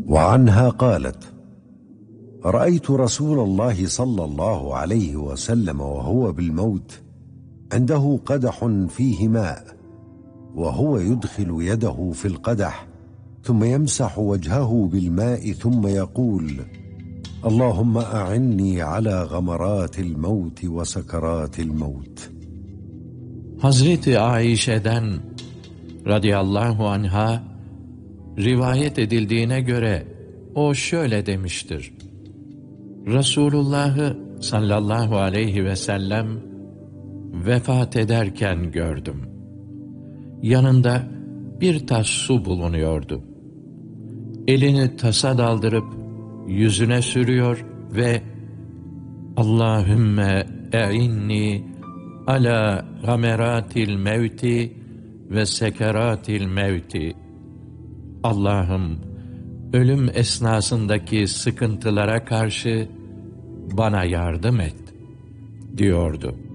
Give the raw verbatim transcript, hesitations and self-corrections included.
وعنها قالت: رأيت رسول الله صلى الله عليه وسلم وهو بالموت عنده قدح فيه ماء، وهو يدخل يده في القدح ثم يمسح وجهه بالماء ثم يقول: اللهم أعني على غمرات الموت وسكرات الموت. Hazreti Ayşe'den radıyallahu anha rivayet edildiğine göre o şöyle demiştir: Resulullah'ı sallallahu aleyhi ve sellem vefat ederken gördüm. Yanında bir tas su bulunuyordu. Elini tasa daldırıp yüzüne sürüyor ve Allahümme e'inni ala gameratil mevti ve sekeratil mevti. Allah'ım, ölüm esnasındaki sıkıntılara karşı bana yardım et diyordu.